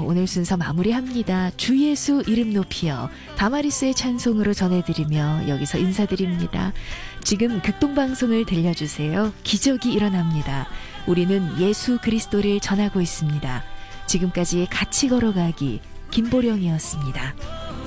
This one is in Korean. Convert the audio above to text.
오늘 순서 마무리합니다. 주 예수 이름 높이여 다마리스의 찬송으로 전해드리며 여기서 인사드립니다. 지금 극동방송을 들려주세요. 기적이 일어납니다. 우리는 예수 그리스도를 전하고 있습니다. 지금까지 같이 걸어가기 김보령이었습니다.